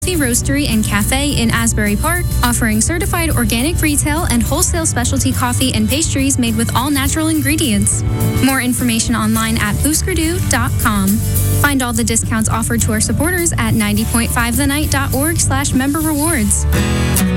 Roastery and Cafe in Asbury Park, offering certified organic retail and wholesale specialty coffee and pastries made with all natural ingredients. More information online at booskaroo.com. Find all the discounts offered to our supporters at 90.5thenight.org/member rewards.